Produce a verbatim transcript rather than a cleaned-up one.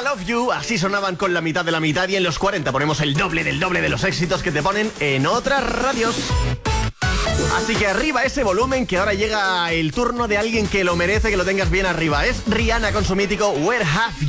Love You, así sonaban con la mitad de la mitad, y en los cuarenta ponemos el doble del doble de los éxitos que te ponen en otras radios. Así que arriba ese volumen, que ahora llega el turno de alguien que lo merece, que lo tengas bien arriba. Es Rihanna con su mítico Where Have